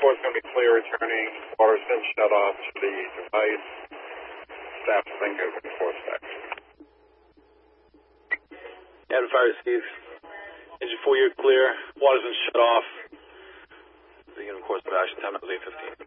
4 is going to be clear returning. Water's been shut off to the device. Staff has been good for 4 seconds. Adam Fire, Steve. Engine 4, you're clear. Water's been shut off. Beginning course of action, time is 8:15.